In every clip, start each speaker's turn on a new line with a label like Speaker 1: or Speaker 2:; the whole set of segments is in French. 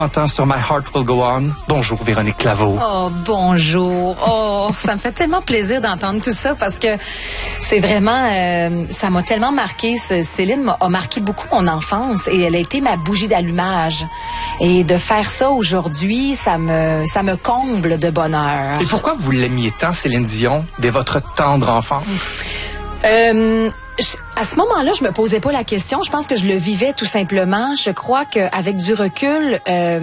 Speaker 1: Entends sur My Heart Will Go On. Bonjour Véronique Claveau.
Speaker 2: Oh, bonjour. Oh, ça me fait tellement plaisir d'entendre tout ça parce que c'est vraiment, ça m'a tellement marqué. Céline a marqué beaucoup mon enfance et elle a été ma bougie d'allumage. Et de faire ça aujourd'hui, ça me comble de bonheur.
Speaker 1: Et pourquoi vous l'aimiez tant, Céline Dion, dès votre tendre enfance?
Speaker 2: À ce moment-là, je me posais pas la question. Je pense que je le vivais tout simplement. Je crois qu'avec du recul,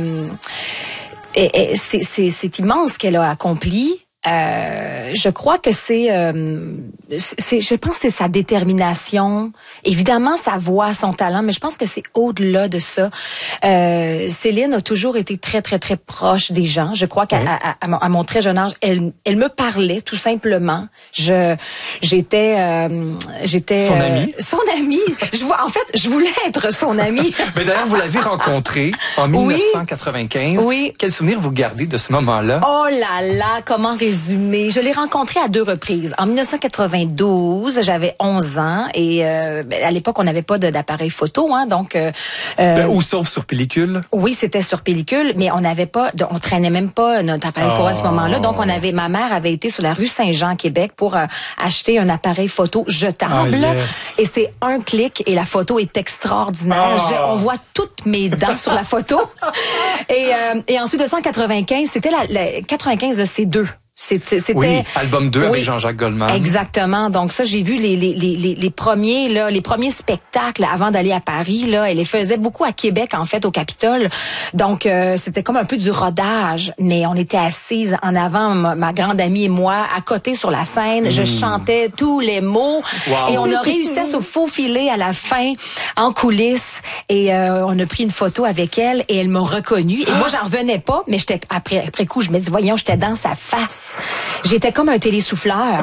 Speaker 2: c'est immense ce qu'elle a accompli. Je crois que je pense que c'est sa détermination. Évidemment, sa voix, son talent, mais je pense que c'est au-delà de ça. Céline a toujours été très, très, très proche des gens. Je crois qu'à mon très jeune âge, elle me parlait tout simplement. J'étais
Speaker 1: son amie.
Speaker 2: Son amie. En fait, je voulais être son amie.
Speaker 1: Mais d'ailleurs, vous l'avez rencontrée en 1995.
Speaker 2: Oui.
Speaker 1: Quel souvenir vous gardez de ce moment-là?
Speaker 2: Oh là là, comment résumer? Je l'ai rencontrée à 2 reprises. En 1992, j'avais 11 ans et à l'époque, on n'avait pas d'appareil photo, hein, donc.
Speaker 1: Ou sauf sur pellicule?
Speaker 2: Oui, c'était sur pellicule, mais on n'avait pas, on traînait même pas notre appareil photo à ce moment-là. Donc, ma mère avait été sur la rue Saint-Jean, Québec, pour acheter un appareil photo jetable.
Speaker 1: Yes.
Speaker 2: Et c'est un clic et la photo est extraordinaire. On voit toutes mes dents sur la photo. Et ensuite de ça, en 95, c'était la 95 de ces deux. C'était
Speaker 1: album 2 avec Jean-Jacques Goldman.
Speaker 2: Exactement. Donc ça, j'ai vu les premiers spectacles avant d'aller à Paris là, elle les faisait beaucoup à Québec en fait au Capitole. Donc c'était comme un peu du rodage, mais on était assises en avant ma grande amie et moi à côté sur la scène, je chantais tous les mots et on a réussi à se faufiler à la fin en coulisses et on a pris une photo avec elle et elle m'a reconnue et moi j'en revenais pas, mais j'étais après coup je me dis voyons, j'étais dans sa face. J'étais comme un télésouffleur.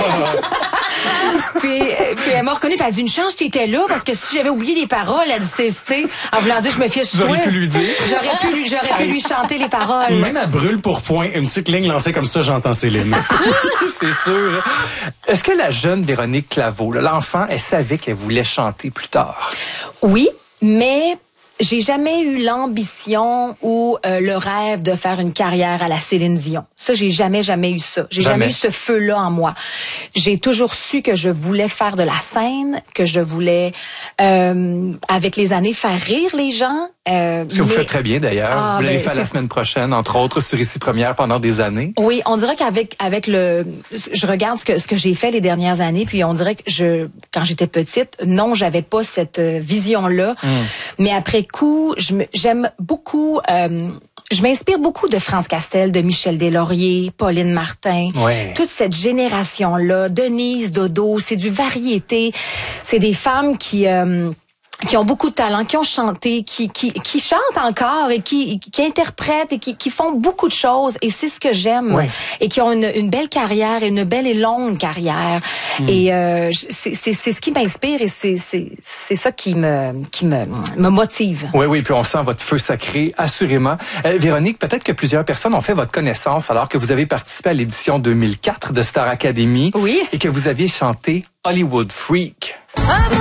Speaker 2: puis elle m'a reconnue, puis elle a dit une chance que t'étais là parce que si j'avais oublié les paroles, elle dit en voulant dire je me fiais sur toi.
Speaker 1: J'aurais pu lui dire.
Speaker 2: J'aurais pu lui chanter les paroles.
Speaker 3: Même à brûle pour point, une petite ligne lancée comme ça, j'entends Céline.
Speaker 1: C'est sûr. Est-ce que la jeune Véronique Claveau, l'enfant, elle savait qu'elle voulait chanter plus tard?
Speaker 2: Oui, mais j'ai jamais eu l'ambition ou le rêve de faire une carrière à la Céline Dion. Ça, j'ai jamais eu ça. J'ai jamais eu ce feu-là en moi. J'ai toujours su que je voulais faire de la scène, que je voulais, avec les années, faire rire les gens.
Speaker 1: Ce que vous faites très bien d'ailleurs. Vous l'avez fait la semaine prochaine, entre autres, sur Ici Première pendant des années.
Speaker 2: Oui, on dirait qu'avec je regarde ce que j'ai fait les dernières années, puis on dirait que quand j'étais petite, non, j'avais pas cette vision-là. Mais après coup, j'aime beaucoup. Je m'inspire beaucoup de France Castel, de Michel Deslauriers, Pauline Martin, toute cette génération-là, Denise, Dodo, c'est du variété, c'est des femmes qui ont beaucoup de talent, qui ont chanté, qui chantent encore et qui interprètent et qui font beaucoup de choses. Et c'est ce que j'aime. Et qui ont une belle carrière, une belle et longue carrière. Et c'est ce qui m'inspire et c'est ça qui me motive.
Speaker 1: Oui, puis on sent votre feu sacré, assurément. Véronique, peut-être que plusieurs personnes ont fait votre connaissance alors que vous avez participé à l'édition 2004 de Star Academy.
Speaker 2: Oui.
Speaker 1: Et que vous aviez chanté Hollywood Freak.